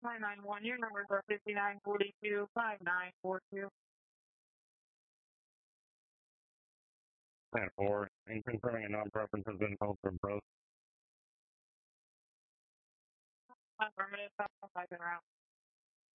591, your numbers are 5942, 5942. Plan 4, and confirming a non-preference has been called for both. Affirmative, 5 route.